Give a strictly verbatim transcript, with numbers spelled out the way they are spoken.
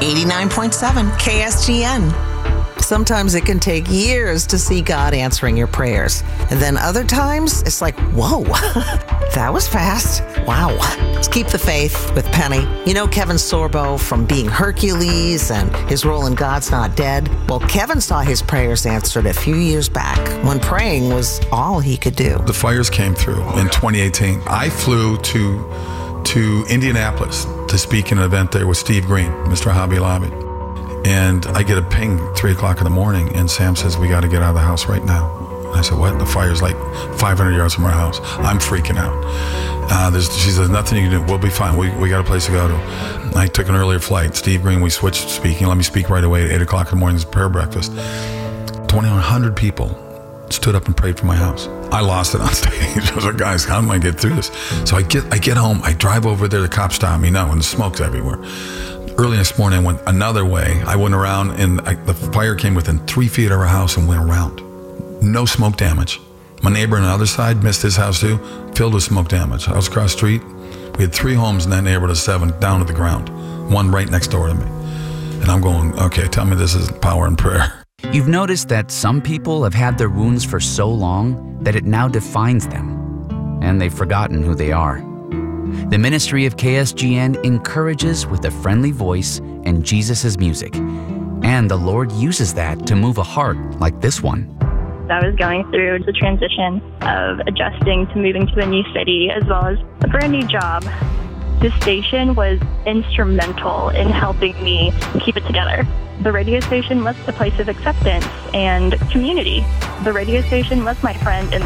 eighty-nine point seven K S G N. Sometimes it can take years to see God answering your prayers. And then other times, it's like, whoa, that was fast. Wow. Let's keep the faith with Penny. You know Kevin Sorbo from being Hercules and his role in God's Not Dead? Well, Kevin saw his prayers answered a few years back when praying was all he could do. The fires came through in twenty eighteen. I flew to, to Indianapolis to speak in an event there with Steve Green, Mister Hobby Lobby. And I get a ping three o'clock in the morning, and Sam says, we got to get out of the house right now. And I said, what? The fire's like five hundred yards from our house. I'm freaking out. Uh, there's, she says, nothing you can do. We'll be fine. We we got a place to go to. I took an earlier flight. Steve Green, we switched speaking. Let me speak right away at eight o'clock in the morning. It's prayer breakfast. twenty-one hundred people stood up and prayed for my house. I lost it on stage. I was like, guys, how am I get through this? So I get I get home. I drive over there. The cops stop me. No, and the smoke's everywhere. Early this morning, I went another way. I went around, and I, the fire came within three feet of our house and went around. No smoke damage. My neighbor on the other side missed his house too, filled with smoke damage. House across the street, we had three homes in that neighborhood of seven down to the ground. One right next door to me. And I'm going, okay, tell me this is power in prayer. You've noticed that some people have had their wounds for so long that it now defines them, and they've forgotten who they are. The ministry of K S G N encourages with a friendly voice and Jesus' music. And the Lord uses that to move a heart like this one. I was going through the transition of adjusting to moving to a new city as well as a brand new job. This station was instrumental in helping me keep it together. The radio station was a place of acceptance and community. The radio station was my friend in